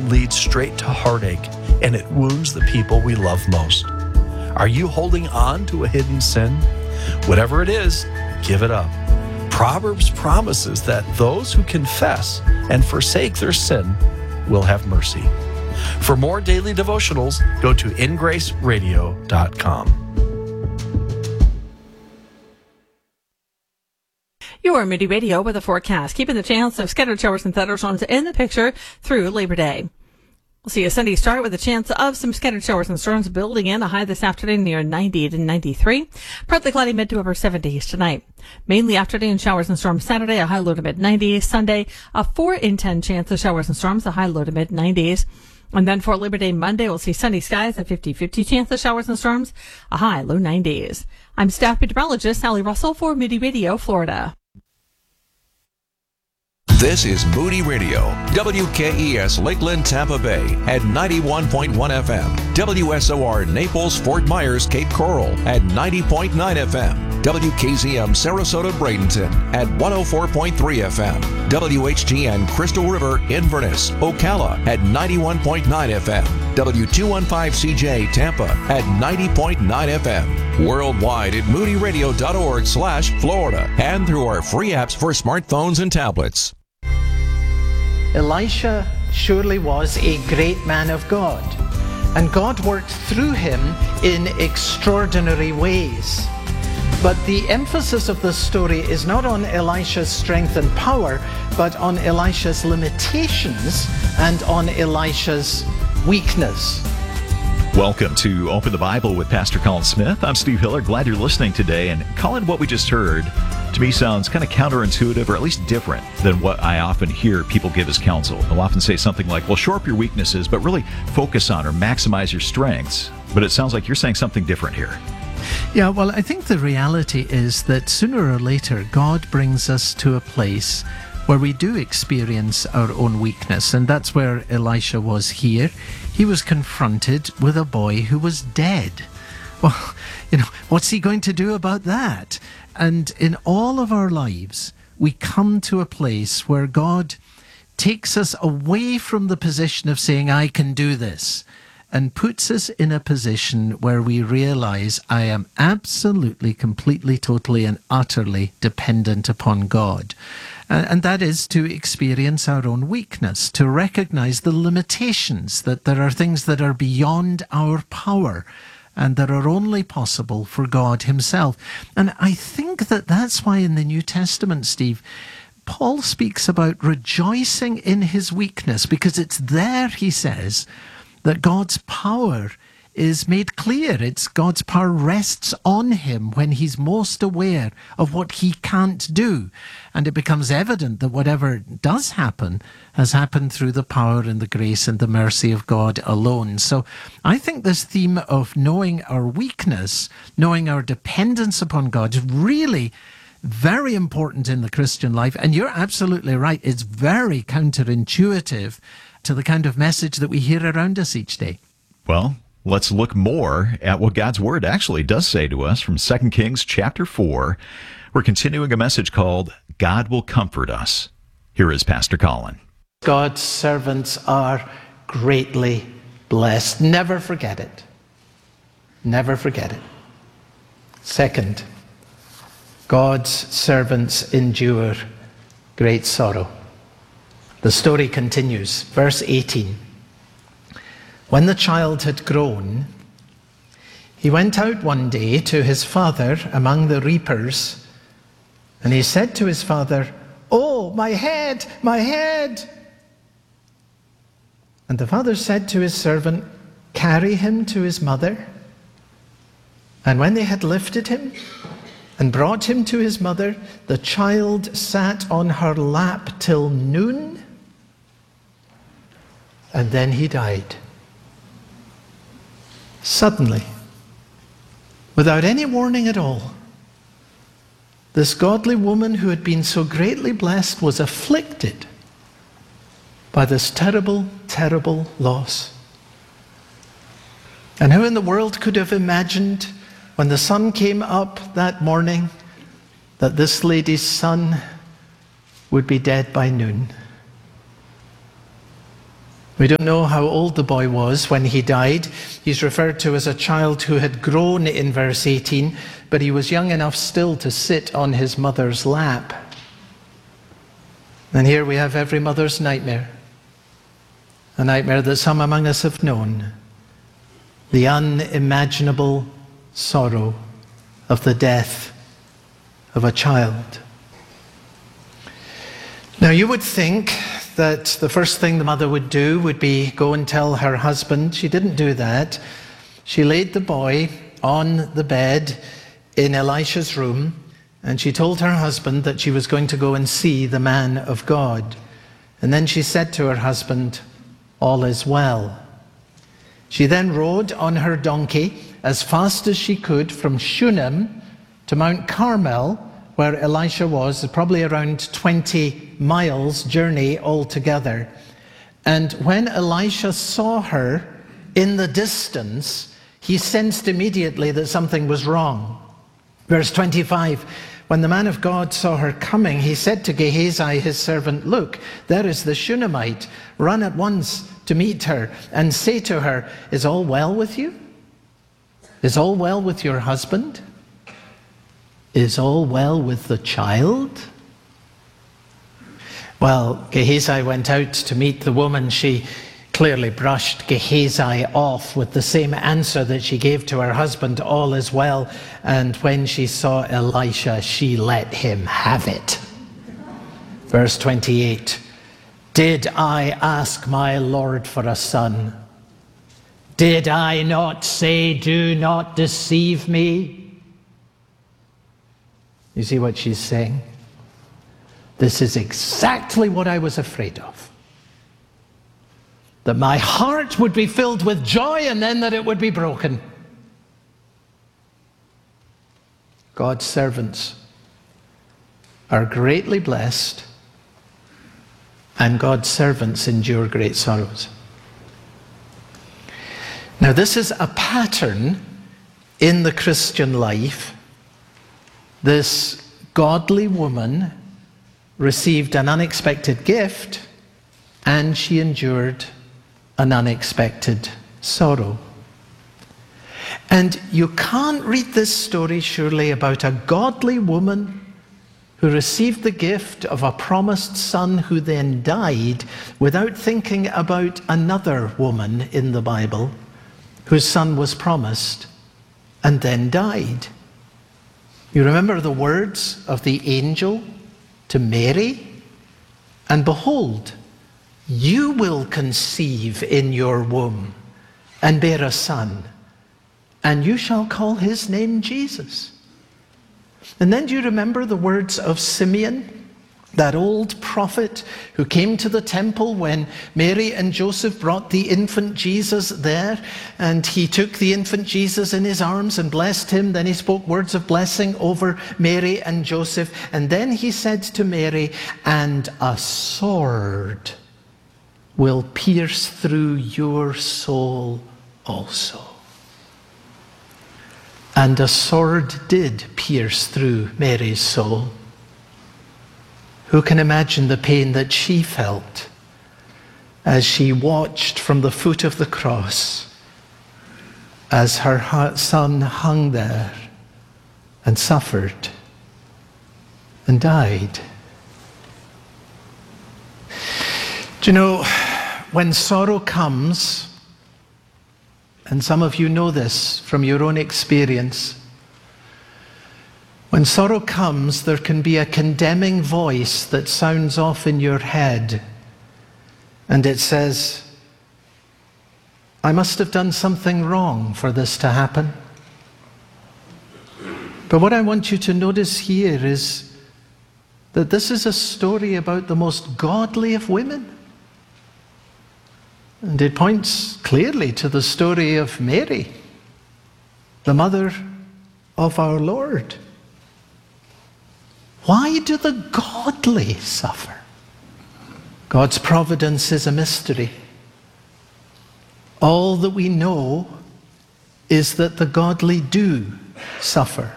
leads straight to heartache, and it wounds the people we love most. Are you holding on to a hidden sin? Whatever it is, give it up. Proverbs promises that those who confess and forsake their sin will have mercy. For more daily devotionals, go to ingraceradio.com. Your Moody Radio with a forecast, keeping the chance of scattered showers and thunderstorms in the picture through Labor Day. We'll see a Sunday start with a chance of some scattered showers and storms building in, a high this afternoon near 90 to 93. Partly cloudy, mid to upper 70s tonight. Mainly afternoon showers and storms Saturday, a high low to mid 90s. Sunday, a 4 in 10 chance of showers and storms, a high low to mid 90s. And then for Labor Day Monday, we'll see sunny skies, a 50-50 chance of showers and storms, a high low 90s. I'm staff meteorologist Sally Russell for Moody Radio, Florida. This is Moody Radio, WKES Lakeland, Tampa Bay at 91.1 FM, WSOR Naples, Fort Myers, Cape Coral at 90.9 FM, WKZM Sarasota, Bradenton at 104.3 FM, WHGN Crystal River, Inverness, Ocala at 91.9 FM, W215CJ Tampa at 90.9 FM, worldwide at moodyradio.org/Florida, and through our free apps for smartphones and tablets. Elisha surely was a great man of God, and God worked through him in extraordinary ways. But the emphasis of this story is not on Elisha's strength and power, but on Elisha's limitations and on Elisha's weakness. Welcome to Open the Bible with Pastor Colin Smith. I'm Steve Hiller. Glad you're listening today. And Colin, what we just heard to me sounds kind of counterintuitive, or at least different than what I often hear people give as counsel. They'll often say something like, well, shore up your weaknesses, but really focus on or maximize your strengths. But it sounds like you're saying something different here. Yeah, well, I think the reality is that sooner or later, God brings us to a place where we do experience our own weakness. And that's where Elisha was here. He was confronted with a boy who was dead. Well, what's he going to do about that? And in all of our lives, we come to a place where God takes us away from the position of saying, I can do this, and puts us in a position where we realize I am absolutely, completely, totally, and utterly dependent upon God. And that is to experience our own weakness, to recognize the limitations, that there are things that are beyond our power and that are only possible for God himself. And I think that that's why in the New Testament, Steve, Paul speaks about rejoicing in his weakness, because it's there, he says, that God's power is made clear. It's God's power rests on him when he's most aware of what he can't do. And it becomes evident that whatever does happen has happened through the power and the grace and the mercy of God alone. So I think this theme of knowing our weakness, knowing our dependence upon God is really very important in the Christian life. And you're absolutely right. It's very counterintuitive to the kind of message that we hear around us each day. Well, let's look more at what God's Word actually does say to us from 2 Kings chapter 4. We're continuing a message called God Will Comfort Us. Here is Pastor Colin. God's servants are greatly blessed. Never forget it. Never forget it. Second, God's servants endure great sorrow. The story continues. Verse 18. When the child had grown, he went out one day to his father among the reapers, and he said to his father, "Oh, my head, my head!" And the father said to his servant, "Carry him to his mother." And when they had lifted him and brought him to his mother, the child sat on her lap till noon, and then he died. Suddenly, without any warning at all, this godly woman who had been so greatly blessed was afflicted by this terrible, terrible loss. And who in the world could have imagined, when the sun came up that morning, that this lady's son would be dead by noon? We don't know how old the boy was when he died. He's referred to as a child who had grown in verse 18, but he was young enough still to sit on his mother's lap. And here we have every mother's nightmare, a nightmare that some among us have known, the unimaginable sorrow of the death of a child. Now you would think that the first thing the mother would do would be go and tell her husband. She didn't do that. She laid the boy on the bed in Elisha's room, and she told her husband that she was going to go and see the man of God. And then she said to her husband, "All is well." She then rode on her donkey as fast as she could from Shunem to Mount Carmel, where Elisha was, probably around 20 miles journey altogether. And when Elisha saw her in the distance, he sensed immediately that something was wrong. Verse 25, when the man of God saw her coming, he said to Gehazi, his servant, "Look, there is the Shunammite. Run at once to meet her and say to her, 'Is all well with you? Is all well with your husband? Is all well with the child?'" Well, Gehazi went out to meet the woman. She clearly brushed Gehazi off with the same answer that she gave to her husband, "All is well." And when she saw Elisha, she let him have it. Verse 28, "Did I ask my Lord for a son? Did I not say, 'Do not deceive me'?" You see what she's saying? This is exactly what I was afraid of. That my heart would be filled with joy and then that it would be broken. God's servants are greatly blessed, and God's servants endure great sorrows. Now, this is a pattern in the Christian life. This godly woman received an unexpected gift, and she endured an unexpected sorrow. And you can't read this story surely about a godly woman who received the gift of a promised son who then died without thinking about another woman in the Bible whose son was promised and then died. You remember the words of the angel to Mary? "And behold, you will conceive in your womb and bear a son, and you shall call his name Jesus." And then do you remember the words of Simeon, that old prophet who came to the temple when Mary and Joseph brought the infant Jesus there, and he took the infant Jesus in his arms and blessed him. Then he spoke words of blessing over Mary and Joseph, and then he said to Mary, "And a sword will pierce through your soul also." And a sword did pierce through Mary's soul. Who can imagine the pain that she felt as she watched from the foot of the cross as her son hung there and suffered and died? Do you know, when sorrow comes, and some of you know this from your own experience, when sorrow comes, there can be a condemning voice that sounds off in your head, and it says, "I must have done something wrong for this to happen." But what I want you to notice here is that this is a story about the most godly of women. And it points clearly to the story of Mary, the mother of our Lord. Why do the godly suffer? God's providence is a mystery. All that we know is that the godly do suffer.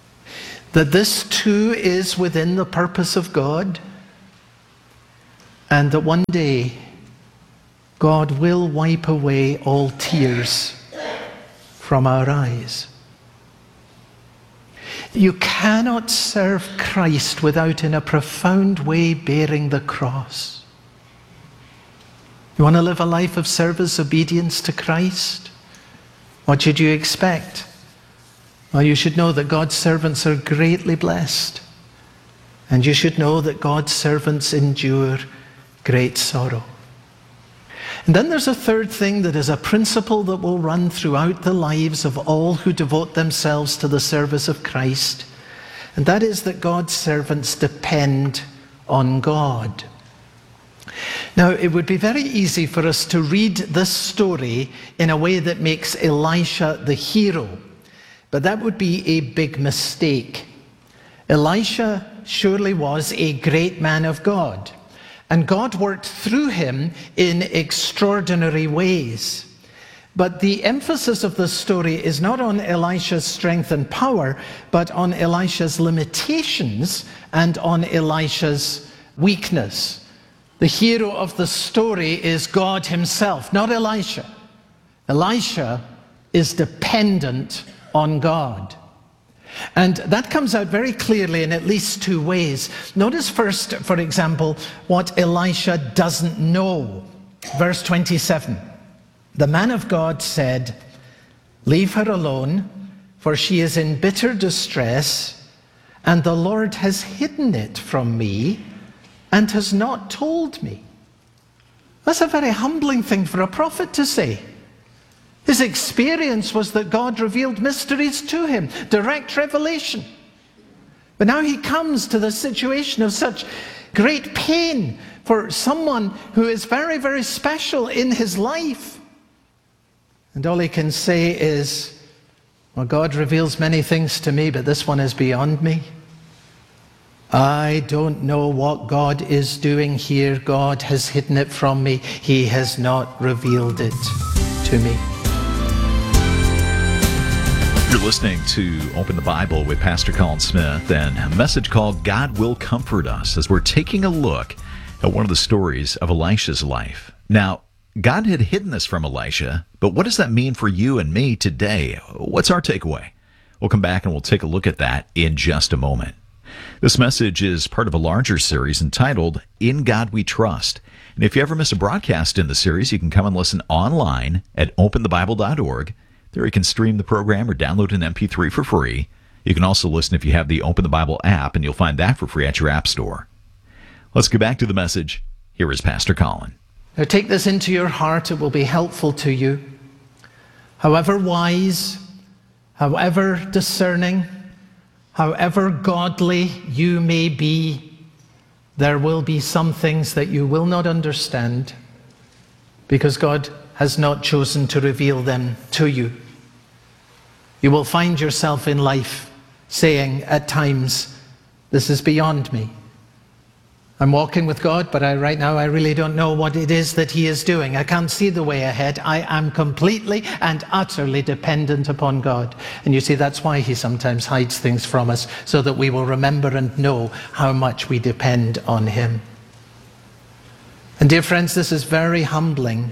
That this too is within the purpose of God. and that one day God will wipe away all tears from our eyes. You cannot serve Christ without, in a profound way, bearing the cross. You want to live a life of service, obedience to Christ? What should you expect? Well, you should know that God's servants are greatly blessed. And you should know that God's servants endure great sorrow. And then there's a third thing that is a principle that will run throughout the lives of all who devote themselves to the service of Christ. And that is that God's servants depend on God. Now, it would be very easy for us to read this story in a way that makes Elisha the hero. But that would be a big mistake. Elisha surely was a great man of God. And God worked through him in extraordinary ways. But the emphasis of this story is not on Elisha's strength and power, but on Elisha's limitations and on Elisha's weakness. The hero of the story is God himself, not Elisha. Elisha is dependent on God. And that comes out very clearly in at least two ways. Notice first, for example, what Elisha doesn't know. Verse 27. The man of God said, "Leave her alone, for she is in bitter distress, and the Lord has hidden it from me and has not told me." That's a very humbling thing for a prophet to say. His experience was that God revealed mysteries to him, direct revelation. But now he comes to the situation of such great pain for someone who is very, very special in his life. And all he can say is, well, God reveals many things to me, but this one is beyond me. I don't know what God is doing here. God has hidden it from me. He has not revealed it to me. You're listening to Open the Bible with Pastor Colin Smith and a message called God Will Comfort Us, as we're taking a look at one of the stories of Elisha's life. Now, God had hidden this from Elisha, but what does that mean for you and me today? What's our takeaway? We'll come back and we'll take a look at that in just a moment. This message is part of a larger series entitled In God We Trust. And if you ever miss a broadcast in the series, you can come and listen online at openthebible.org. There you can stream the program or download an MP3 for free. You can also listen if you have the Open the Bible app, and you'll find that for free at your app store. Let's get back to the message. Here is Pastor Colin. Now take this into your heart. It will be helpful to you. However wise, however discerning, however godly you may be, there will be some things that you will not understand because God has not chosen to reveal them to you. You will find yourself in life saying at times, this is beyond me. I'm walking with God, but right now I really don't know what it is that He is doing. I can't see the way ahead. I am completely and utterly dependent upon God. And you see, that's why He sometimes hides things from us, so that we will remember and know how much we depend on Him. And dear friends, this is very humbling.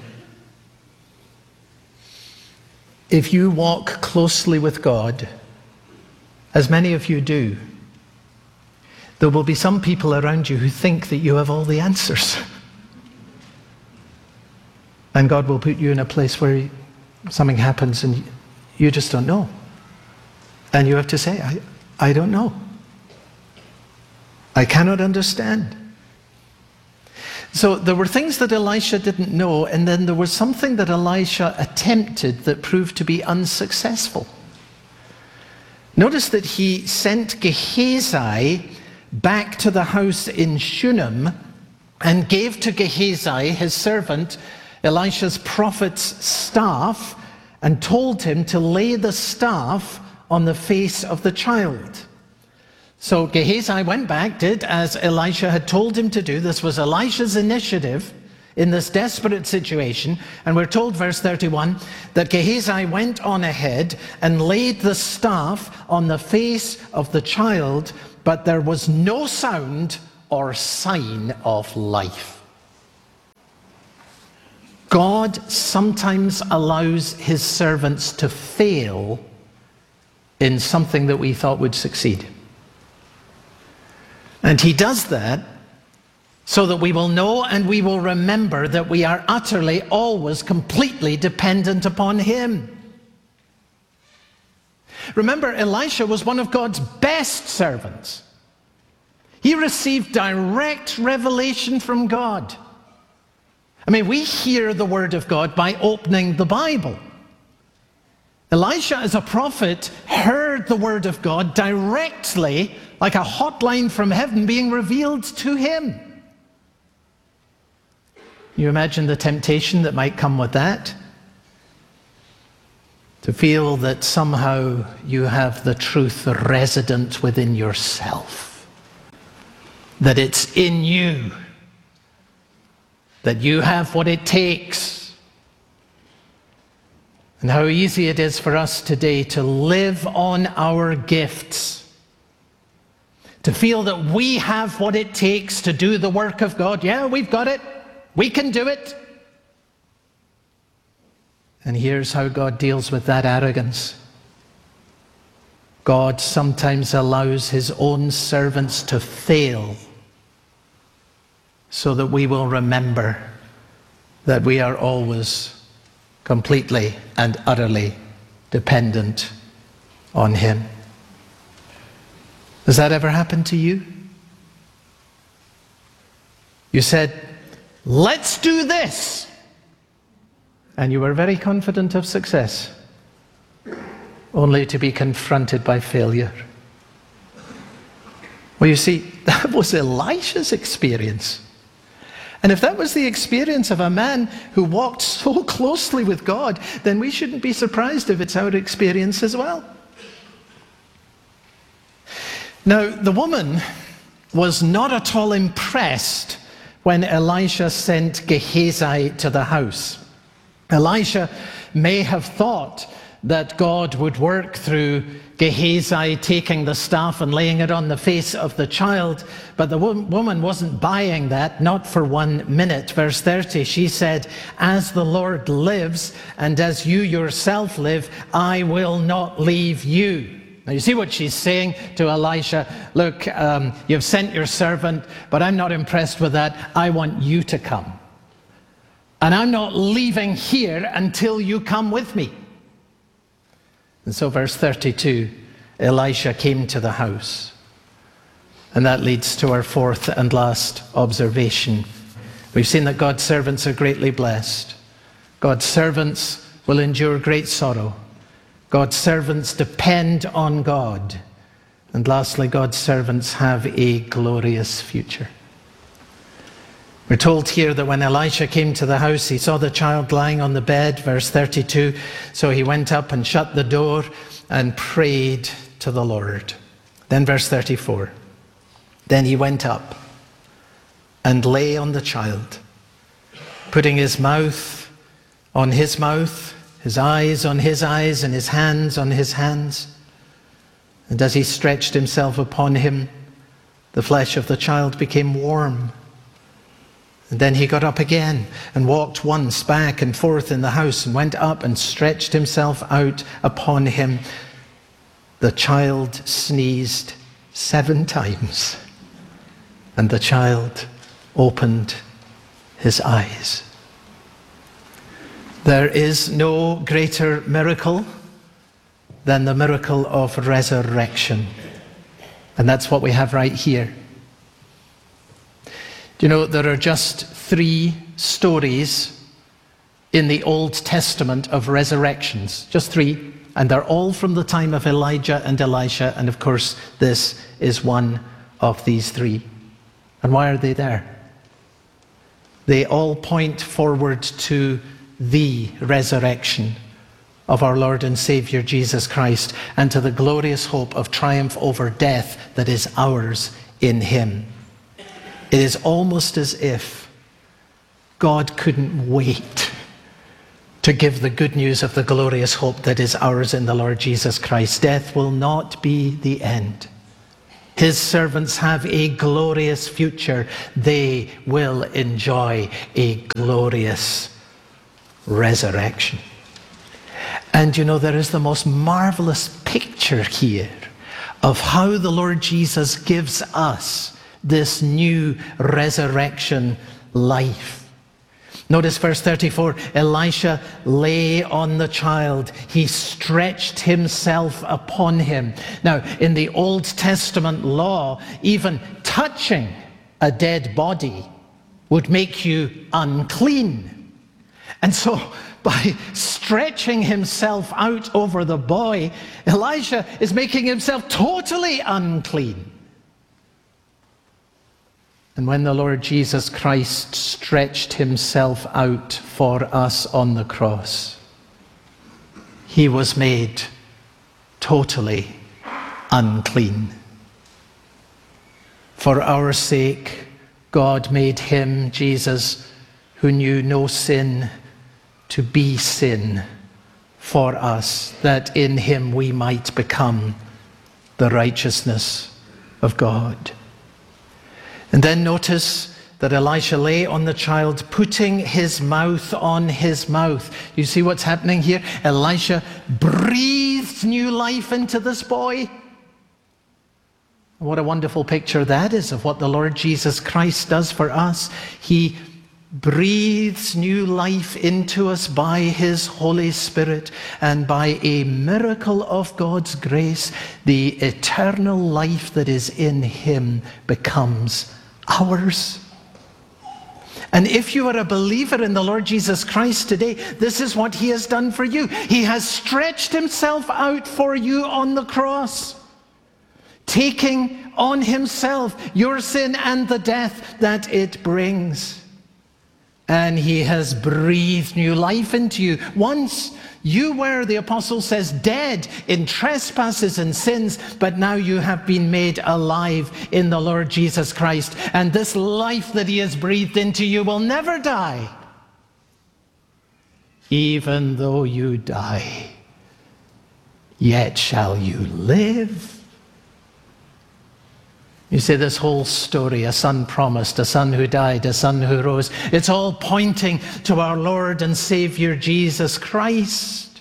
If you walk closely with God, as many of you do, there will be some people around you who think that you have all the answers. And God will put you in a place where something happens and you just don't know. And you have to say, I don't know. I cannot understand. So there were things that Elisha didn't know, and then there was something that Elisha attempted that proved to be unsuccessful. Notice that he sent Gehazi back to the house in Shunem and gave to Gehazi, his servant, Elisha's prophet's staff, and told him to lay the staff on the face of the child. So Gehazi went back, did as Elisha had told him to do. This was Elisha's initiative in this desperate situation. And we're told, verse 31, that Gehazi went on ahead and laid the staff on the face of the child, but there was no sound or sign of life. God sometimes allows his servants to fail in something that we thought would succeed. And he does that so that we will know and we will remember that we are utterly, always, completely dependent upon him. Remember, Elisha was one of God's best servants. He received direct revelation from God. I mean, we hear the word of God by opening the Bible. Elisha, as a prophet, heard the word of God directly, like a hotline from heaven being revealed to him. You imagine the temptation that might come with that? To feel that somehow you have the truth resident within yourself. That it's in you. That you have what it takes. And how easy it is for us today to live on our gifts. To feel that we have what it takes to do the work of God. Yeah, we've got it. We can do it. And here's how God deals with that arrogance. God sometimes allows his own servants to fail so that we will remember that we are always completely and utterly dependent on him. Has that ever happened to you? You said, let's do this. And you were very confident of success, only to be confronted by failure. Well, you see, that was Elisha's experience. And if that was the experience of a man who walked so closely with God, then we shouldn't be surprised if it's our experience as well. Now, the woman was not at all impressed when Elisha sent Gehazi to the house. Elisha may have thought that God would work through Gehazi taking the staff and laying it on the face of the child, but the woman wasn't buying that, not for 1 minute. Verse 30, she said, as the Lord lives and as you yourself live, I will not leave you. Now you see what she's saying to Elisha. Look, you've sent your servant, but I'm not impressed with that. I want you to come. And I'm not leaving here until you come with me. And so verse 32, Elisha came to the house. And that leads to our fourth and last observation. We've seen that God's servants are greatly blessed. God's servants will endure great sorrow. God's servants depend on God. And lastly, God's servants have a glorious future. We're told here that when Elisha came to the house, he saw the child lying on the bed, verse 32. So he went up and shut the door and prayed to the Lord. Then verse 34. Then he went up and lay on the child, putting his mouth on his mouth, his eyes on his eyes, and his hands on his hands. And as he stretched himself upon him, the flesh of the child became warm. And then he got up again and walked once back and forth in the house and went up and stretched himself out upon him. The child sneezed 7 times, and the child opened his eyes. There is no greater miracle than the miracle of resurrection. And that's what we have right here. You know, there are just 3 stories in the Old Testament of resurrections. Just 3. And they're all from the time of Elijah and Elisha. And of course, this is one of these 3. And why are they there? They all point forward to the resurrection of our Lord and Savior Jesus Christ, and to the glorious hope of triumph over death that is ours in him. It is almost as if God couldn't wait to give the good news of the glorious hope that is ours in the Lord Jesus Christ. Death will not be the end. His servants have a glorious future. They will enjoy a glorious resurrection. And you know, there is the most marvelous picture here of how the Lord Jesus gives us this new resurrection life. Notice verse 34, Elisha lay on the child. He stretched himself upon him. Now, in the Old Testament law, even touching a dead body would make you unclean. And so, by stretching himself out over the boy, Elisha is making himself totally unclean. And when the Lord Jesus Christ stretched himself out for us on the cross, he was made totally unclean. For our sake, God made him, Jesus, who knew no sin, to be sin for us, that in him we might become the righteousness of God. And then notice that Elisha lay on the child, putting his mouth on his mouth. You see what's happening here? Elisha breathed new life into this boy. What a wonderful picture that is of what the Lord Jesus Christ does for us. He breathes new life into us by his Holy Spirit, and by a miracle of God's grace, the eternal life that is in him becomes ours. And if you are a believer in the Lord Jesus Christ today, this is what he has done for you. He has stretched himself out for you on the cross, taking on himself your sin and the death that it brings. And he has breathed new life into you. Once you were, the apostle says, dead in trespasses and sins, but now you have been made alive in the Lord Jesus Christ. And this life that he has breathed into you will never die. Even though you die, yet shall you live. You see, this whole story, a son promised, a son who died, a son who rose, it's all pointing to our Lord and Savior Jesus Christ.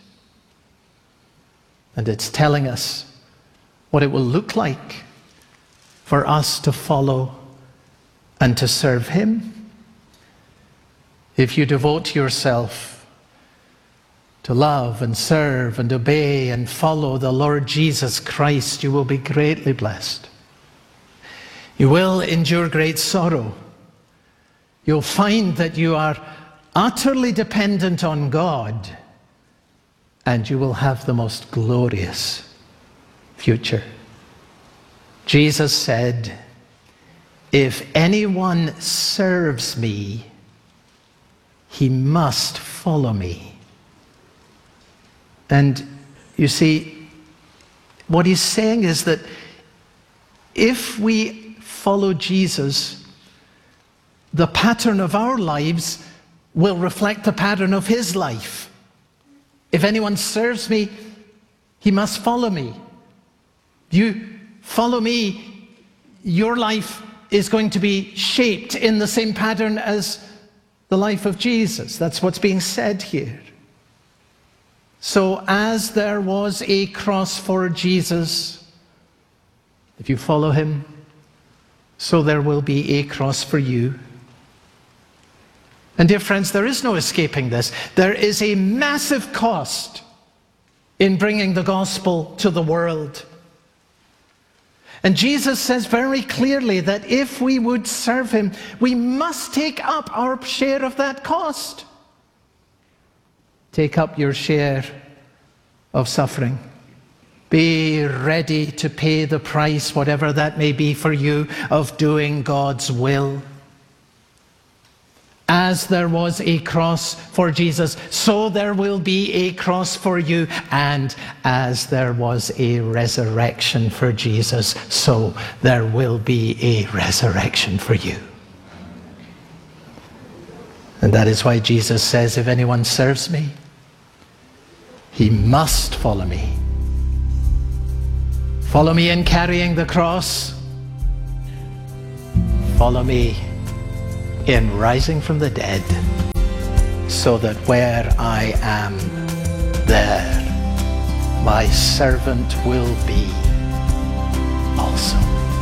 And it's telling us what it will look like for us to follow and to serve him. If you devote yourself to love and serve and obey and follow the Lord Jesus Christ, you will be greatly blessed. You will endure great sorrow. You'll find that you are utterly dependent on God, and you will have the most glorious future. Jesus said, if anyone serves me, he must follow me. And you see, what he's saying is that if we follow Jesus, the pattern of our lives will reflect the pattern of his life. If anyone serves me, he must follow me. You follow me, your life is going to be shaped in the same pattern as the life of Jesus. That's what's being said here. So as there was a cross for Jesus, if you follow him, so there will be a cross for you. And dear friends, there is no escaping this. There is a massive cost in bringing the gospel to the world. And Jesus says very clearly that if we would serve him, we must take up our share of that cost. Take up your share of suffering. Be ready to pay the price, whatever that may be for you, of doing God's will. As there was a cross for Jesus, so there will be a cross for you. And as there was a resurrection for Jesus, so there will be a resurrection for you. And that is why Jesus says, if anyone serves me, he must follow me. Follow me in carrying the cross. Follow me in rising from the dead so that where I am, there my servant will be also.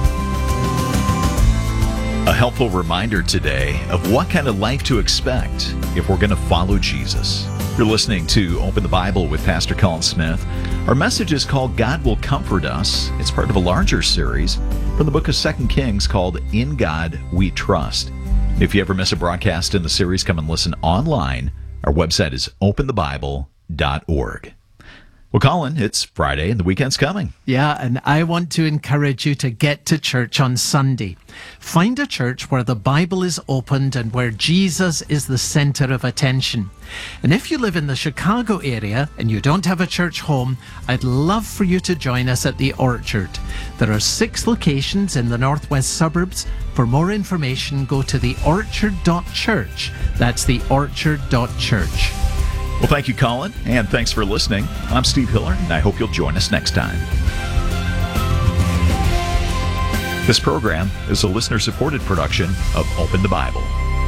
A helpful reminder today of what kind of life to expect if we're going to follow Jesus. You're listening to Open the Bible with Pastor Colin Smith. Our message is called God Will Comfort Us. It's part of a larger series from the book of 2 Kings called In God We Trust. If you ever miss a broadcast in the series, come and listen online. Our website is openthebible.org. Well, Colin, it's Friday and the weekend's coming. Yeah, and I want to encourage you to get to church on Sunday. Find a church where the Bible is opened and where Jesus is the center of attention. And if you live in the Chicago area and you don't have a church home, I'd love for you to join us at the Orchard. There are 6 locations in the northwest suburbs. For more information, go to theorchard.church. That's theorchard.church. Well, thank you, Colin, and thanks for listening. I'm Steve Hiller, and I hope you'll join us next time. This program is a listener-supported production of Open the Bible.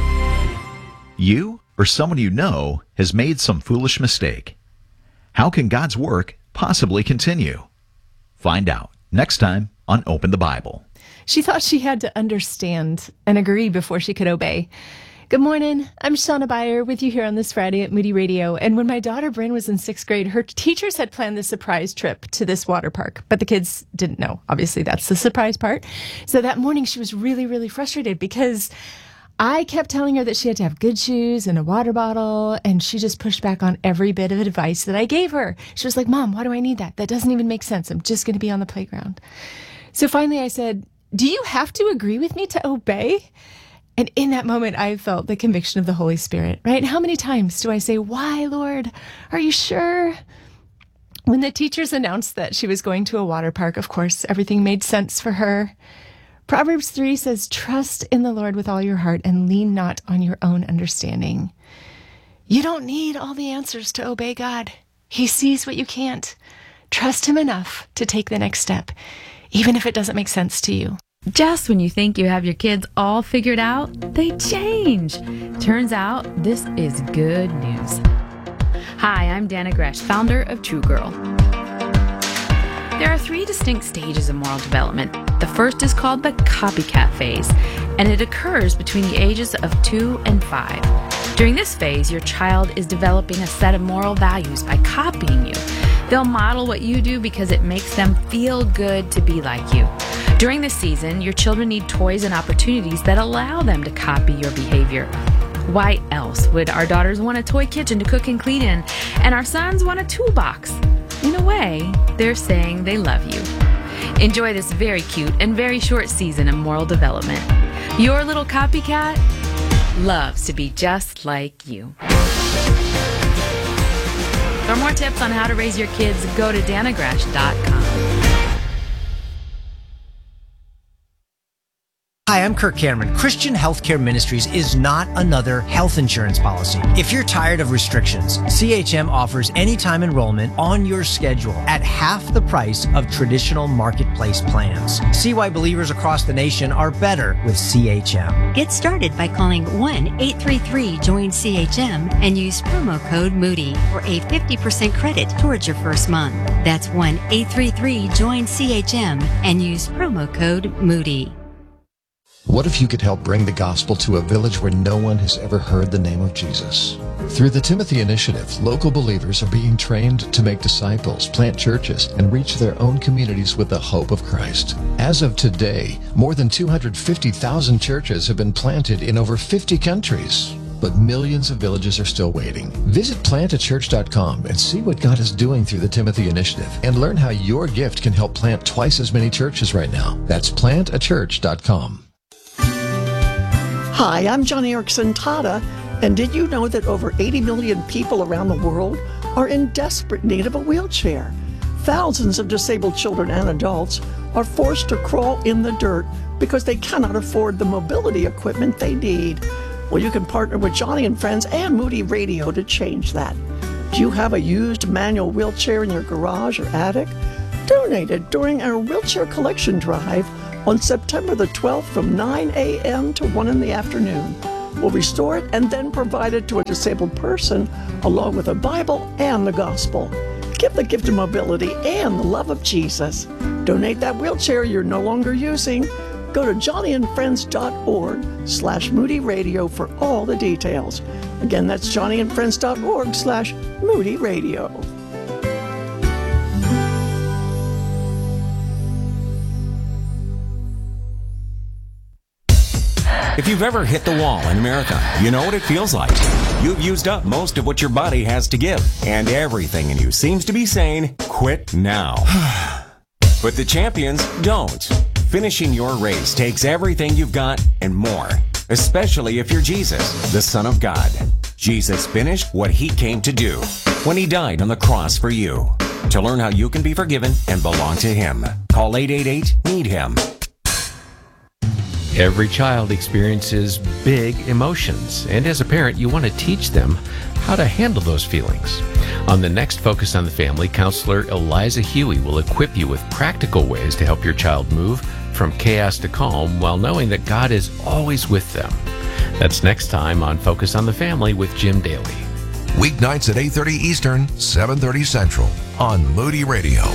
You or someone you know has made some foolish mistake. How can God's work possibly continue? Find out next time on Open the Bible. She thought she had to understand and agree before she could obey. Good morning. I'm Shauna Beyer with you here on this Friday at Moody Radio. And when my daughter Bryn was in 6th grade, her teachers had planned this surprise trip to this water park, but the kids didn't know. Obviously, that's the surprise part. So that morning she was really, really frustrated because I kept telling her that she had to have good shoes and a water bottle, and she just pushed back on every bit of advice that I gave her. She was like, Mom, why do I need that? That doesn't even make sense. I'm just going to be on the playground. So finally I said, do you have to agree with me to obey? And in that moment, I felt the conviction of the Holy Spirit, right? How many times do I say, why, Lord? Are you sure? When the teachers announced that she was going to a water park, of course, everything made sense for her. Proverbs 3 says, trust in the Lord with all your heart and lean not on your own understanding. You don't need all the answers to obey God. He sees what you can't. Trust him enough to take the next step, even if it doesn't make sense to you. Just when you think you have your kids all figured out, they change. Turns out, this is good news. Hi, I'm Dana Gresh, founder of True Girl. There are 3 distinct stages of moral development. The first is called the copycat phase, and it occurs between the ages of 2 and 5. During this phase, your child is developing a set of moral values by copying you. They'll model what you do because it makes them feel good to be like you. During this season, your children need toys and opportunities that allow them to copy your behavior. Why else would our daughters want a toy kitchen to cook and clean in, and our sons want a toolbox? In a way, they're saying they love you. Enjoy this very cute and very short season of moral development. Your little copycat loves to be just like you. For more tips on how to raise your kids, go to danagresh.com. Hi, I'm Kirk Cameron. Christian Healthcare Ministries is not another health insurance policy. If you're tired of restrictions, CHM offers anytime enrollment on your schedule at half the price of traditional marketplace plans. See why believers across the nation are better with CHM. Get started by calling 1-833-JOIN-CHM and use promo code Moody for a 50% credit towards your first month. That's 1-833-JOIN-CHM and use promo code Moody. What if you could help bring the gospel to a village where no one has ever heard the name of Jesus? Through the Timothy Initiative, local believers are being trained to make disciples, plant churches, and reach their own communities with the hope of Christ. As of today, more than 250,000 churches have been planted in over 50 countries. But millions of villages are still waiting. Visit plantachurch.com and see what God is doing through the Timothy Initiative and learn how your gift can help plant twice as many churches right now. That's plantachurch.com. Hi, I'm John Erickson Tata, and did you know that over 80 million people around the world are in desperate need of a wheelchair? Thousands of disabled children and adults are forced to crawl in the dirt because they cannot afford the mobility equipment they need. Well, you can partner with Johnny and Friends and Moody Radio to change that. Do you have a used manual wheelchair in your garage or attic? Donate it during our wheelchair collection drive on September the 12th from 9 a.m. to 1 in the afternoon. will restore it and then provide it to a disabled person along with a Bible and the gospel. Give the gift of mobility and the love of Jesus. Donate that wheelchair you're no longer using. Go to johnnyandfriends.org/Moody Radio for all the details. Again, that's johnnyandfriends.org/Moody Radio. If you've ever hit the wall in a marathon, you know what it feels like. You've used up most of what your body has to give, and everything in you seems to be saying, quit now. But the champions don't. Finishing your race takes everything you've got and more, especially if you're Jesus, the Son of God. Jesus finished what he came to do when he died on the cross for you. To learn how you can be forgiven and belong to him, call 888-NEED-HIM. Every child experiences big emotions, and as a parent, you want to teach them how to handle those feelings. On the next Focus on the Family, counselor Eliza Huey will equip you with practical ways to help your child move from chaos to calm while knowing that God is always with them. That's next time on Focus on the Family with Jim Daly. Weeknights at 8:30 Eastern, 7:30 Central on Moody Radio.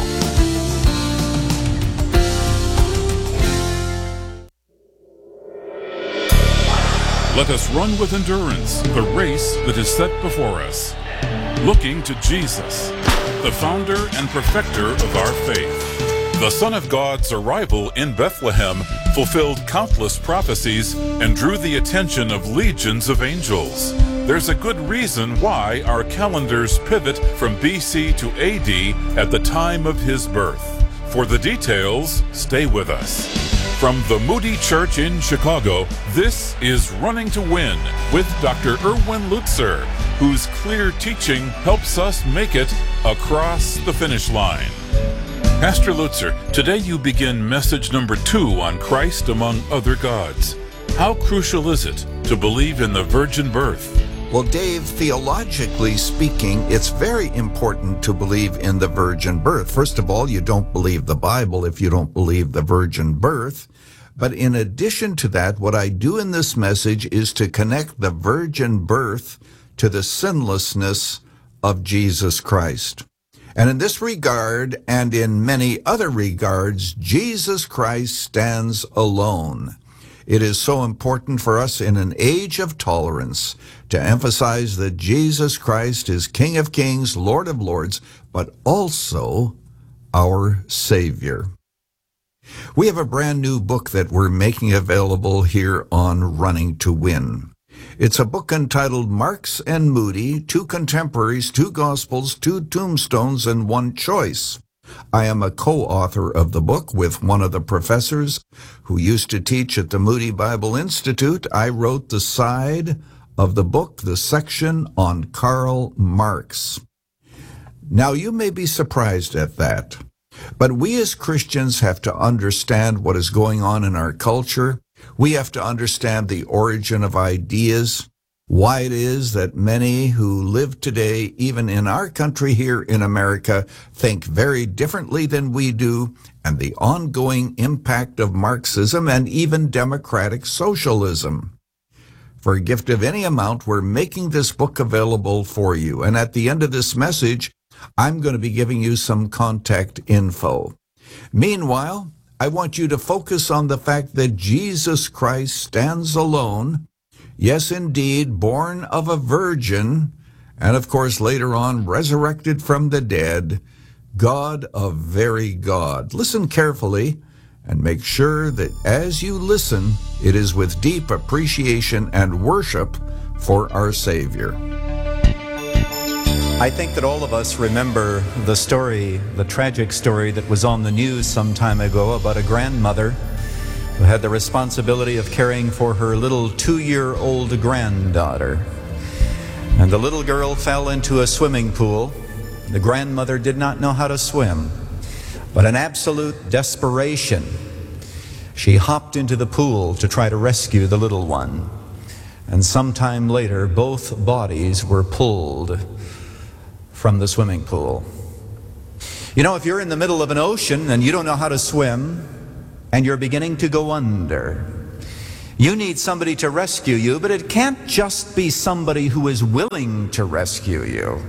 Let us run with endurance the race that is set before us, looking to Jesus, the founder and perfecter of our faith. The Son of God's arrival in Bethlehem fulfilled countless prophecies and drew the attention of legions of angels. There's a good reason why our calendars pivot from BC to AD at the time of his birth. For the details, stay with us. From the Moody Church in Chicago, this is Running to Win with Dr. Erwin Lutzer, whose clear teaching helps us make it across the finish line. Pastor Lutzer, today you begin message number 2 on Christ among other gods. How crucial is it to believe in the virgin birth? Well, Dave, theologically speaking, it's very important to believe in the virgin birth. First of all, you don't believe the Bible if you don't believe the virgin birth. But in addition to that, what I do in this message is to connect the virgin birth to the sinlessness of Jesus Christ. And in this regard, and in many other regards, Jesus Christ stands alone. It is so important for us in an age of tolerance to emphasize that Jesus Christ is King of Kings, Lord of Lords, but also our Savior. We have a brand new book that we're making available here on Running to Win. It's a book entitled Marks and Moody, 2 Contemporaries, 2 Gospels, 2 Tombstones, and 1 Choice. I am a co-author of the book with one of the professors who used to teach at the Moody Bible Institute. I wrote the side of the book, the section on Karl Marx. Now, you may be surprised at that, but we as Christians have to understand what is going on in our culture. We have to understand the origin of ideas, why it is that many who live today, even in our country here in America, think very differently than we do, and the ongoing impact of Marxism and even democratic socialism. For a gift of any amount, we're making this book available for you. And at the end of this message, I'm going to be giving you some contact info. Meanwhile, I want you to focus on the fact that Jesus Christ stands alone. Yes, indeed, born of a virgin, and of course later on resurrected from the dead, God of very God. Listen carefully and make sure that as you listen, it is with deep appreciation and worship for our Savior. I think that all of us remember the story, the tragic story that was on the news some time ago about a grandmother who had the responsibility of caring for her little 2-year-old granddaughter. And the little girl fell into a swimming pool. The grandmother did not know how to swim, but in absolute desperation, she hopped into the pool to try to rescue the little one. And sometime later, both bodies were pulled from the swimming pool. You know, if you're in the middle of an ocean and you don't know how to swim, and you're beginning to go under, You need somebody to rescue you, but it can't just be somebody who is willing to rescue you.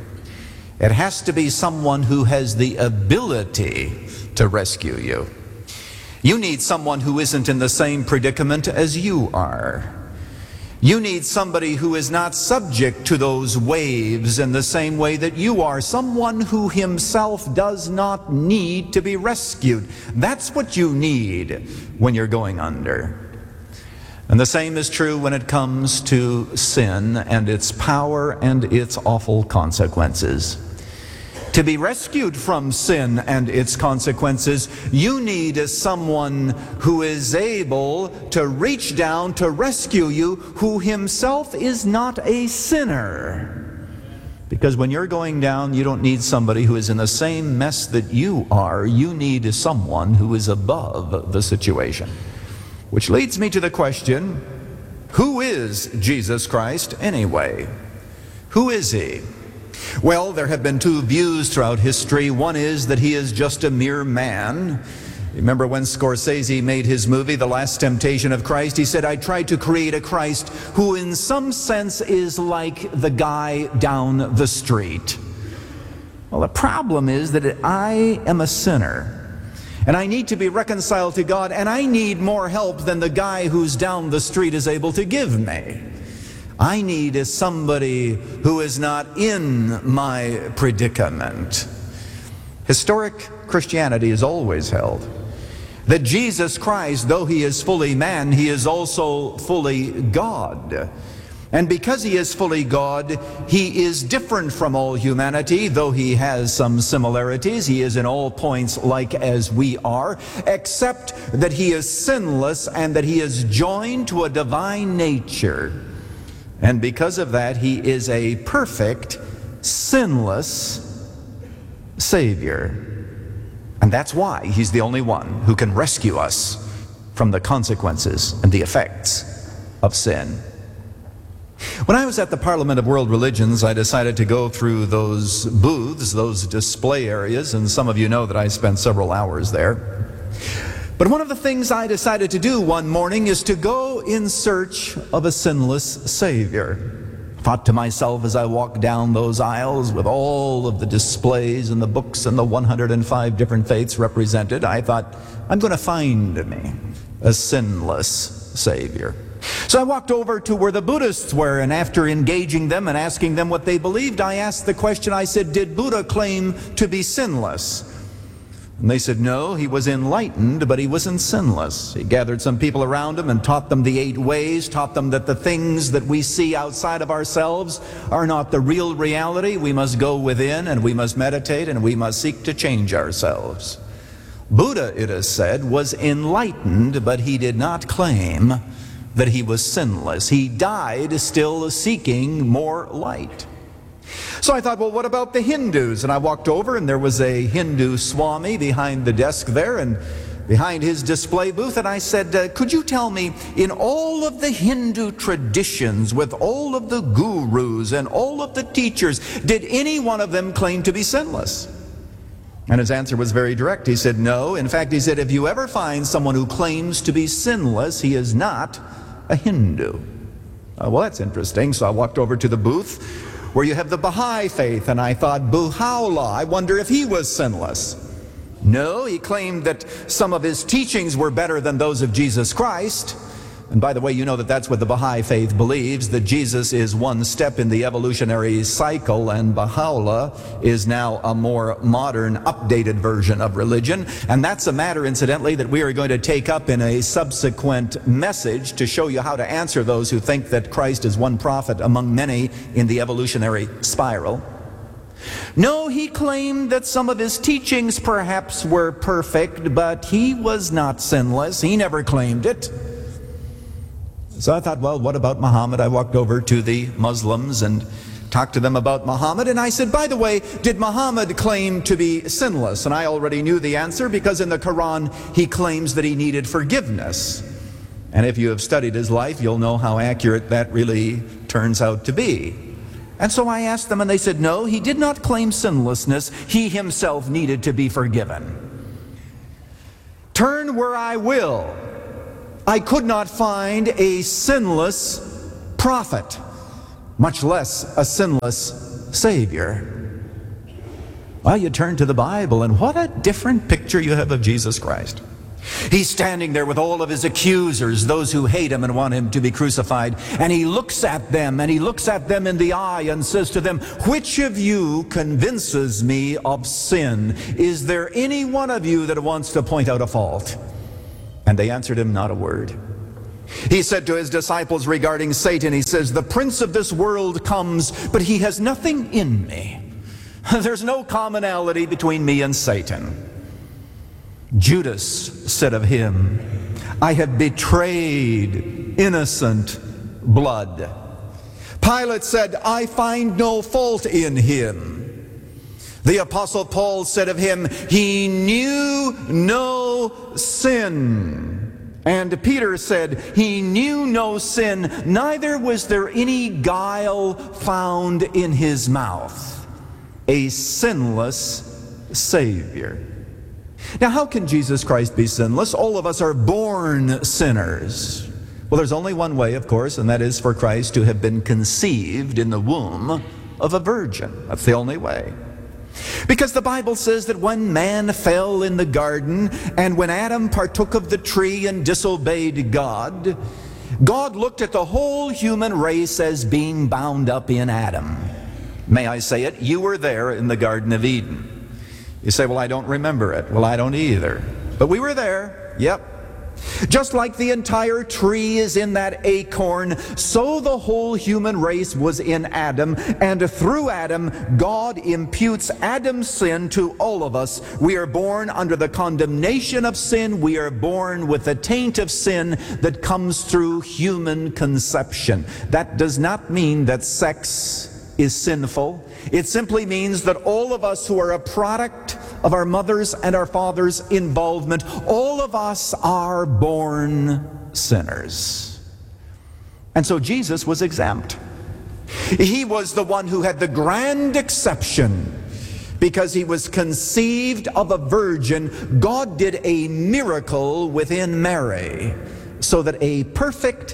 It has to be someone who has the ability to rescue you. You need someone who isn't in the same predicament as you are. You need somebody who is not subject to those waves in the same way that you are. Someone who himself does not need to be rescued. That's what you need when you're going under. And the same is true when it comes to sin and its power and its awful consequences. To be rescued from sin and its consequences, you need someone who is able to reach down to rescue you, who himself is not a sinner. Because when you're going down, you don't need somebody who is in the same mess that you are. You need someone who is above the situation. Which leads me to the question, who is Jesus Christ anyway? Who is he? Well, there have been two views throughout history. One is that he is just a mere man. Remember when Scorsese made his movie, The Last Temptation of Christ? He said, I tried to create a Christ who in some sense is like the guy down the street. Well, the problem is that I am a sinner. And I need to be reconciled to God, and I need more help than the guy who's down the street is able to give me. I need somebody who is not in my predicament. Historic Christianity has always held that Jesus Christ, though he is fully man, he is also fully God. And because he is fully God, he is different from all humanity, though he has some similarities. He is in all points like as we are, except that he is sinless and that he is joined to a divine nature. And because of that, he is a perfect, sinless Savior. And that's why he's the only one who can rescue us from the consequences and the effects of sin. When I was at the Parliament of World Religions, I decided to go through those booths, those display areas, and some of you know that I spent several hours there. But one of the things I decided to do one morning is to go in search of a sinless Savior. I thought to myself as I walked down those aisles with all of the displays and the books and the 105 different faiths represented, I thought, I'm going to find me a sinless Savior. So I walked over to where the Buddhists were, and after engaging them and asking them what they believed, I asked the question, I said, did Buddha claim to be sinless? And they said, no, he was enlightened, but he wasn't sinless. He gathered some people around him and taught them the 8 ways, taught them that the things that we see outside of ourselves are not the real reality. We must go within, and we must meditate, and we must seek to change ourselves. Buddha, it is said, was enlightened, but he did not claim that he was sinless. He died still seeking more light. So I thought, well, what about the Hindus? And I walked over, and there was a Hindu Swami behind the desk there, and behind his display booth, and I said, could you tell me, in all of the Hindu traditions, with all of the gurus and all of the teachers, did any one of them claim to be sinless? And his answer was very direct. He said, no. In fact, he said, if you ever find someone who claims to be sinless, he is not a Hindu. Well, that's interesting. So I walked over to the booth where you have the Baha'i faith, and I thought, Baha'u'llah, I wonder if he was sinless. No, he claimed that some of his teachings were better than those of Jesus Christ. And by the way, you know that that's what the Baha'i faith believes, that Jesus is one step in the evolutionary cycle, and Baha'u'llah is now a more modern, updated version of religion. And that's a matter, incidentally, that we are going to take up in a subsequent message to show you how to answer those who think that Christ is one prophet among many in the evolutionary spiral. No, he claimed that some of his teachings perhaps were perfect, but he was not sinless. He never claimed it. So I thought, well, what about Muhammad? I walked over to the Muslims and talked to them about Muhammad, and I said, by the way, did Muhammad claim to be sinless? And I already knew the answer, because in the Quran he claims that he needed forgiveness. And if you have studied his life, you'll know how accurate that really turns out to be. And so I asked them, and they said, no, he did not claim sinlessness. He himself needed to be forgiven. Turn where I will, I could not find a sinless prophet, much less a sinless Savior. Well, you turn to the Bible, and what a different picture you have of Jesus Christ. He's standing there with all of his accusers, those who hate him and want him to be crucified. And he looks at them, and he looks at them in the eye and says to them, which of you convinces me of sin? Is there any one of you that wants to point out a fault? And they answered him not a word. He said to his disciples regarding Satan, he says, the prince of this world comes, but he has nothing in me. There's no commonality between me and Satan. Judas said of him, I have betrayed innocent blood. Pilate said, I find no fault in him. The Apostle Paul said of him, he knew no sin. And Peter said, he knew no sin, neither was there any guile found in his mouth. A sinless Savior. Now, how can Jesus Christ be sinless? All of us are born sinners. Well, there's only one way, of course, and that is for Christ to have been conceived in the womb of a virgin. That's the only way. Because the Bible says that when man fell in the garden, and when Adam partook of the tree and disobeyed God, God looked at the whole human race as being bound up in Adam. May I say it? You were there in the Garden of Eden. You say, well, I don't remember it. Well, I don't either. But we were there. Yep. Just like the entire tree is in that acorn, so the whole human race was in Adam, and through Adam, God imputes Adam's sin to all of us. We are born under the condemnation of sin. We are born with the taint of sin that comes through human conception. That does not mean that sex is sinful. It simply means that all of us who are a product of our mother's and our father's involvement, all of us are born sinners. And so Jesus was exempt. He was the one who had the grand exception. Because he was conceived of a virgin, God did a miracle within Mary so that a perfect,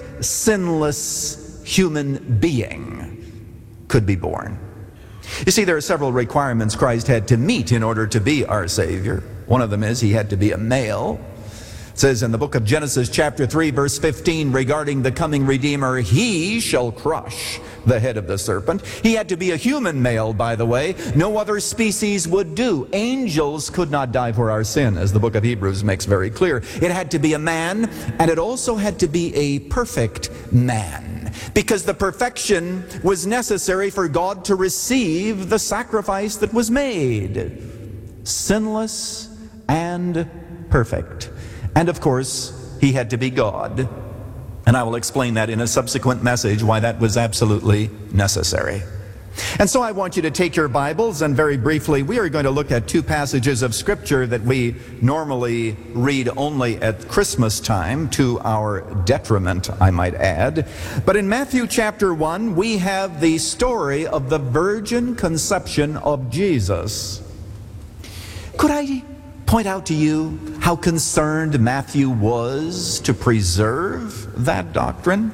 sinless human being could be born. You see, there are several requirements Christ had to meet in order to be our Savior. One of them is he had to be a male. It says in the book of Genesis chapter 3 verse 15 regarding the coming Redeemer, he shall crush the head of the serpent. He had to be a human male, by the way. No other species would do. Angels could not die for our sin, as the book of Hebrews makes very clear. It had to be a man, and it also had to be a perfect man, because the perfection was necessary for God to receive the sacrifice that was made. Sinless and perfect. And of course, he had to be God. And I will explain that in a subsequent message, why that was absolutely necessary. And so I want you to take your Bibles, and very briefly, we are going to look at two passages of Scripture that we normally read only at Christmas time, to our detriment, I might add. But in Matthew chapter 1, we have the story of the virgin conception of Jesus. Could I point out to you how concerned Matthew was to preserve that doctrine?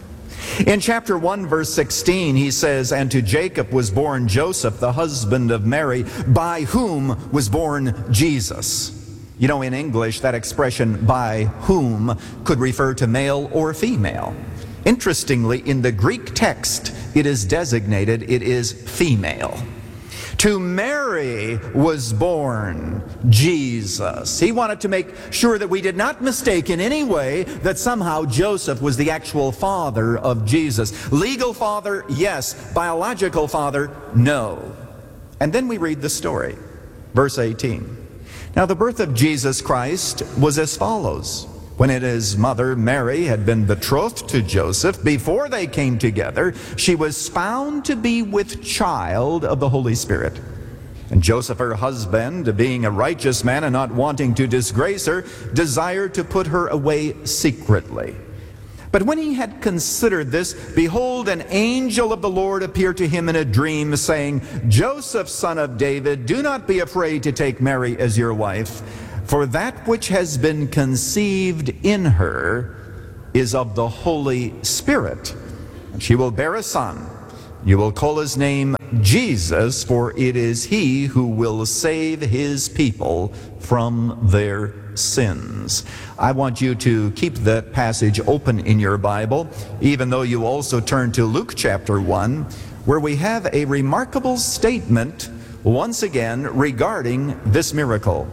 In chapter 1, verse 16, he says, and to Jacob was born Joseph, the husband of Mary, by whom was born Jesus. You know, in English, that expression, by whom, could refer to male or female. Interestingly, in the Greek text, it is designated, it is female. To Mary was born Jesus. He wanted to make sure that we did not mistake in any way that somehow Joseph was the actual father of Jesus. Legal father, yes. Biological father, no. And then we read the story. Verse 18. Now the birth of Jesus Christ was as follows. When his mother Mary had been betrothed to Joseph, before they came together, she was found to be with child of the Holy Spirit. And Joseph, her husband, being a righteous man and not wanting to disgrace her, desired to put her away secretly. But when he had considered this, behold, an angel of the Lord appeared to him in a dream, saying, Joseph, son of David, do not be afraid to take Mary as your wife, for that which has been conceived in her is of the Holy Spirit. And she will bear a son. You will call his name Jesus, for it is he who will save his people from their sins. I want you to keep that passage open in your Bible, even though you also turn to Luke chapter 1, where we have a remarkable statement once again regarding this miracle.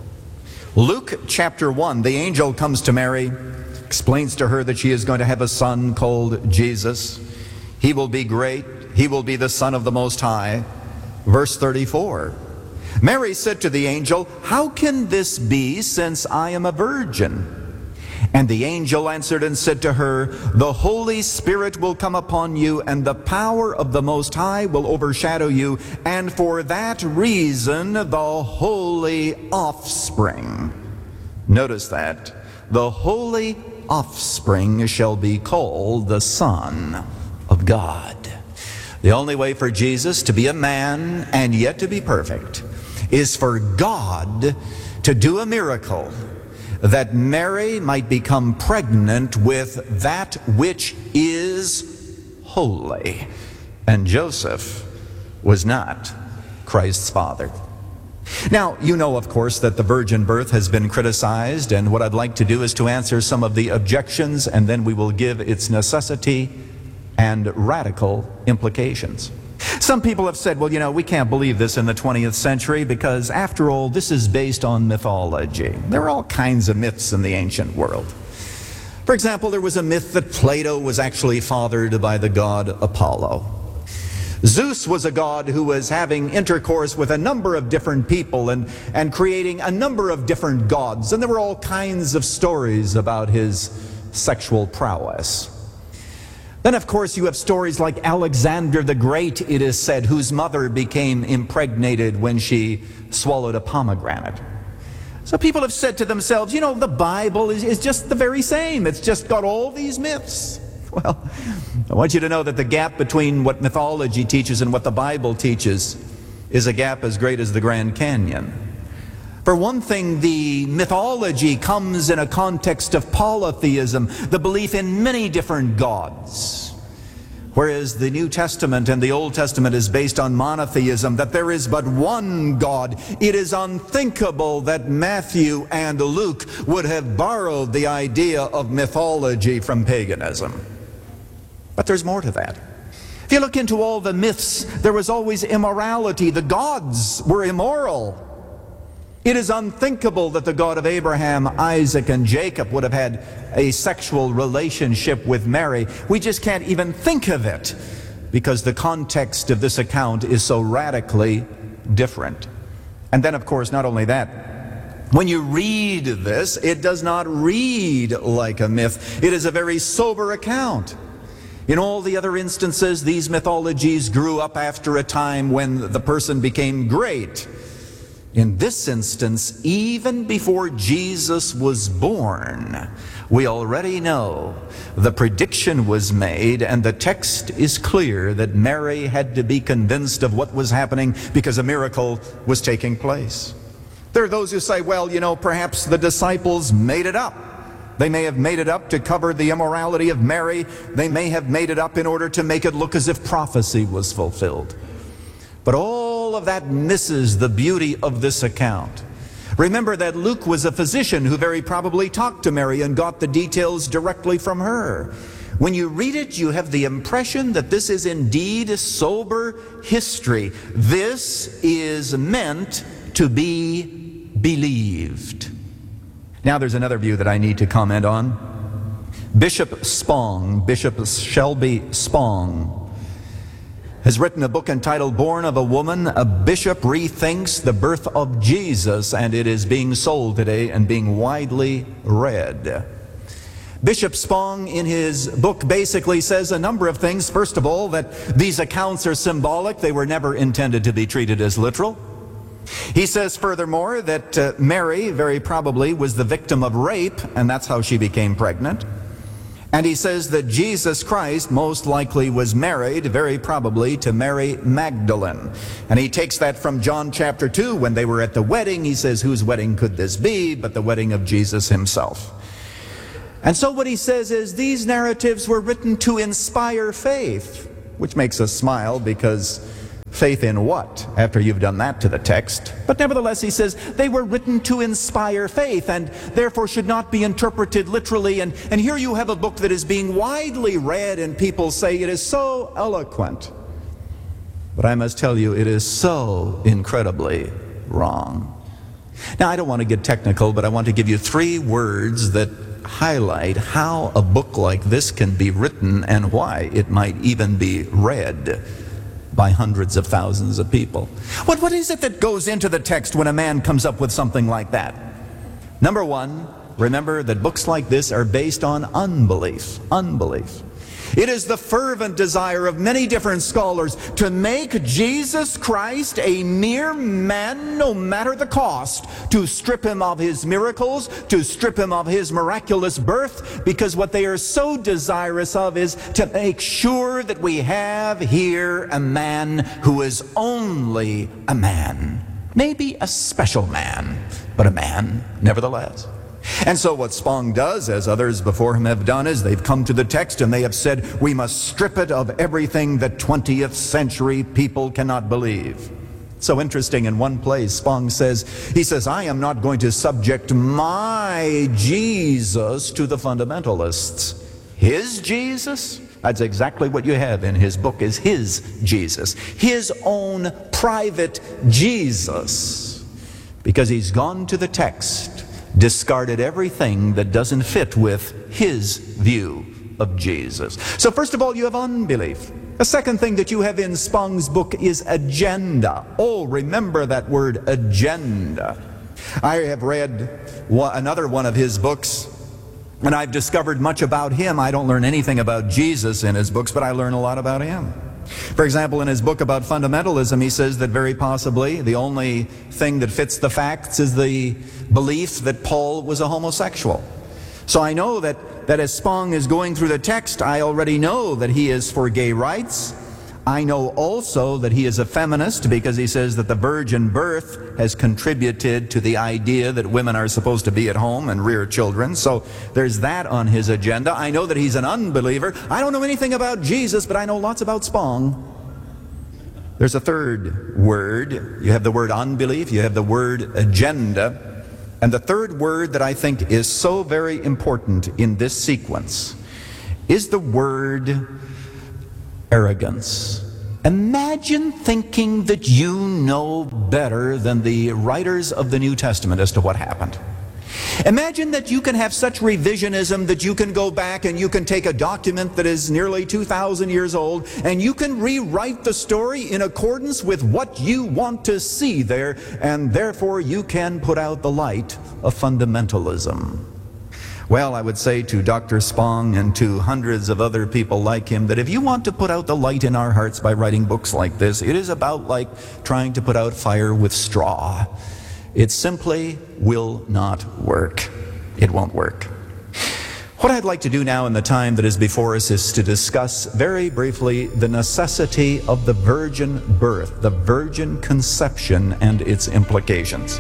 Luke chapter 1, the angel comes to Mary, explains to her that she is going to have a son called Jesus. He will be great. He will be the Son of the Most High. Verse 34. Mary said to the angel, "How can this be, since I am a virgin?" And the angel answered and said to her, "The Holy Spirit will come upon you, and the power of the Most High will overshadow you, and for that reason the holy offspring." Notice that. The holy offspring shall be called the Son of God. The only way for Jesus to be a man and yet to be perfect is for God to do a miracle that Mary might become pregnant with that which is holy. And Joseph was not Christ's father. Now, you know, of course, that the virgin birth has been criticized, and what I'd like to do is to answer some of the objections, and then we will give its necessity and radical implications. Some people have said, well, you know, we can't believe this in the 20th century because, after all, this is based on mythology. There are all kinds of myths in the ancient world. For example, there was a myth that Plato was actually fathered by the god Apollo. Zeus was a god who was having intercourse with a number of different people and creating a number of different gods. And there were all kinds of stories about his sexual prowess. Then, of course, you have stories like Alexander the Great, it is said, whose mother became impregnated when she swallowed a pomegranate. So people have said to themselves, you know, the Bible is just the very same. It's just got all these myths. Well, I want you to know that the gap between what mythology teaches and what the Bible teaches is a gap as great as the Grand Canyon. For one thing, the mythology comes in a context of polytheism, the belief in many different gods. Whereas the New Testament and the Old Testament is based on monotheism, that there is but one God. It is unthinkable that Matthew and Luke would have borrowed the idea of mythology from paganism. But there's more to that. If you look into all the myths, there was always immorality. The gods were immoral. It is unthinkable that the God of Abraham, Isaac, and Jacob would have had a sexual relationship with Mary. We just can't even think of it because the context of this account is so radically different. And then, of course, not only that, when you read this, it does not read like a myth. It is a very sober account. In all the other instances, these mythologies grew up after a time when the person became great. In this instance, even before Jesus was born, we already know the prediction was made, and the text is clear that Mary had to be convinced of what was happening because a miracle was taking place. There are those who say, well, you know, perhaps the disciples made it up. They may have made it up to cover the immorality of Mary. They may have made it up in order to make it look as if prophecy was fulfilled. But all of that misses the beauty of this account. Remember that Luke was a physician who very probably talked to Mary and got the details directly from her. When you read it, you have the impression that this is indeed sober history. This is meant to be believed. Now there's another view that I need to comment on. Bishop Shelby Spong, has written a book entitled Born of a Woman, A Bishop Rethinks the Birth of Jesus, and it is being sold today and being widely read. Bishop Spong in his book basically says a number of things. First of all, that these accounts are symbolic. They were never intended to be treated as literal. He says furthermore that Mary very probably was the victim of rape, and that's how she became pregnant. And he says that Jesus Christ most likely was married, very probably, to Mary Magdalene. And he takes that from John chapter 2, when they were at the wedding. He says, whose wedding could this be but the wedding of Jesus himself? And so what he says is these narratives were written to inspire faith, which makes us smile because faith in what, after you've done that to the text? But nevertheless, he says they were written to inspire faith and therefore should not be interpreted literally. And here you have a book that is being widely read and people say it is so eloquent. But I must tell you, it is so incredibly wrong. Now, I don't want to get technical, but I want to give you 3 words that highlight how a book like this can be written and why it might even be read by hundreds of thousands of people. What is it that goes into the text when a man comes up with something like that? Number 1, remember that books like this are based on unbelief. Unbelief. It is the fervent desire of many different scholars to make Jesus Christ a mere man, no matter the cost, to strip him of his miracles, to strip him of his miraculous birth, because what they are so desirous of is to make sure that we have here a man who is only a man. Maybe a special man, but a man nevertheless. And so what Spong does, as others before him have done, is they've come to the text and they have said, we must strip it of everything that 20th century people cannot believe. So interesting, in one place, Spong says, I am not going to subject my Jesus to the fundamentalists. His Jesus? That's exactly what you have in his book, is his Jesus. His own private Jesus. Because he's gone to the text, discarded everything that doesn't fit with his view of Jesus. So first of all, you have unbelief. The second thing that you have in Spong's book is agenda. Oh, remember that word, agenda. I have read another one of his books, and I've discovered much about him. I don't learn anything about Jesus in his books, but I learn a lot about him. For example, in his book about fundamentalism, he says that very possibly the only thing that fits the facts is the belief that Paul was a homosexual. So I know that as Spong is going through the text, I already know that he is for gay rights. I know also that he is a feminist because he says that the virgin birth has contributed to the idea that women are supposed to be at home and rear children. So there's that on his agenda. I know that he's an unbeliever. I don't know anything about Jesus, but I know lots about Spong. There's a third word. You have the word unbelief. You have the word agenda. And the third word that I think is so very important in this sequence is the word arrogance. Imagine thinking that you know better than the writers of the New Testament as to what happened. Imagine that you can have such revisionism that you can go back and you can take a document that is nearly 2,000 years old and you can rewrite the story in accordance with what you want to see there, and therefore you can put out the light of fundamentalism. Well, I would say to Dr. Spong and to hundreds of other people like him that if you want to put out the light in our hearts by writing books like this, it is about like trying to put out fire with straw. It simply will not work. It won't work. What I'd like to do now in the time that is before us is to discuss very briefly the necessity of the virgin birth, the virgin conception and its implications.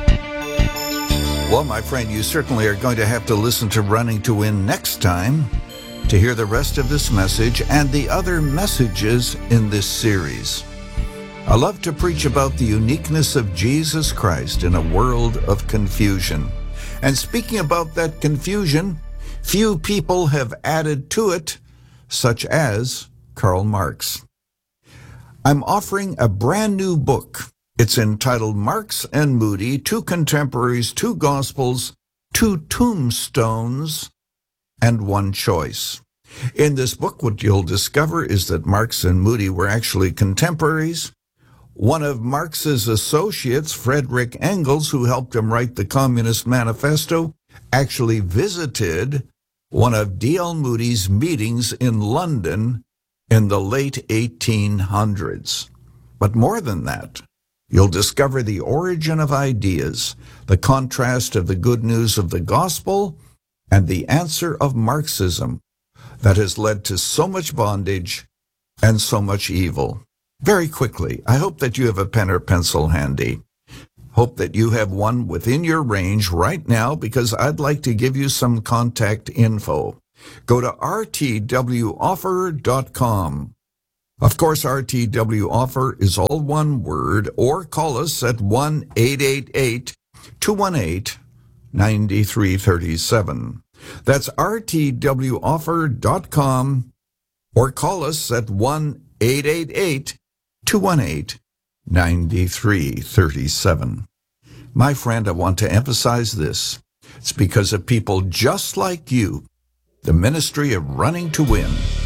Well, my friend, you certainly are going to have to listen to Running to Win next time to hear the rest of this message and the other messages in this series. I love to preach about the uniqueness of Jesus Christ in a world of confusion. And speaking about that confusion, few people have added to it, such as Karl Marx. I'm offering a brand new book. It's entitled Marx and Moody, Two Contemporaries, Two Gospels, Two Tombstones, and One Choice. In this book, what you'll discover is that Marx and Moody were actually contemporaries. One of Marx's associates, Frederick Engels, who helped him write the Communist Manifesto, actually visited one of D.L. Moody's meetings in London in the late 1800s. But more than that, you'll discover the origin of ideas, the contrast of the good news of the gospel, and the answer of Marxism that has led to so much bondage and so much evil. Very quickly, I hope that you have a pen or pencil handy. Hope that you have one within your range right now, because I'd like to give you some contact info. Go to rtwoffer.com. Of course, RTW Offer is all one word, or call us at 1-888-218-9337. That's rtwoffer.com, or call us at 1-888-218-9337. My friend, I want to emphasize this. It's because of people just like you, the ministry of Running to Win